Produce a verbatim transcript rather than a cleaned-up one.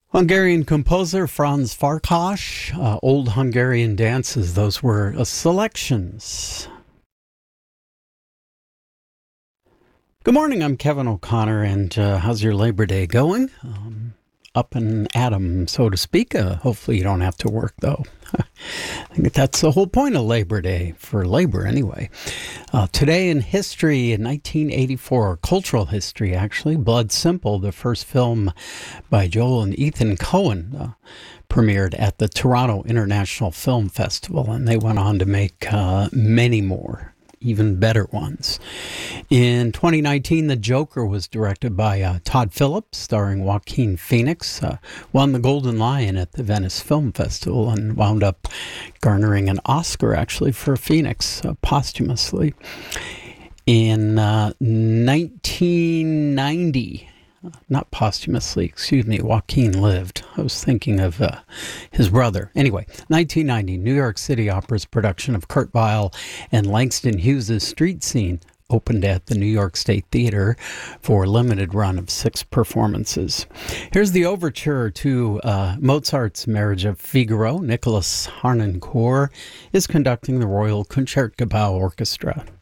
Hungarian composer Franz Farkas, uh, Old Hungarian Dances. Those were uh, selections. Good morning, I'm Kevin O'Connor, and uh, how's your Labor Day going? Um, up and at 'em, so to speak. Uh, hopefully you don't have to work, though. I think that's the whole point of Labor Day, for labor anyway. Uh, today in history, in nineteen eighty-four, cultural history actually, Blood Simple, the first film by Joel and Ethan Coen, uh, premiered at the Toronto International Film Festival, and they went on to make uh, many more, even better ones. In twenty nineteen, The Joker was directed by uh, Todd Phillips, starring Joaquin Phoenix, uh, won the Golden Lion at the Venice Film Festival and wound up garnering an Oscar, actually, for Phoenix uh, posthumously. In uh, nineteen ninety, not posthumously, excuse me, Joaquin lived. I was thinking of uh, his brother. Anyway, nineteen ninety, New York City Opera's production of Kurt Weill and Langston Hughes' Street Scene opened at the New York State Theater for a limited run of six performances. Here's the overture to uh, Mozart's Marriage of Figaro. Nicholas Harnoncourt is conducting the Royal Concertgebouw Orchestra.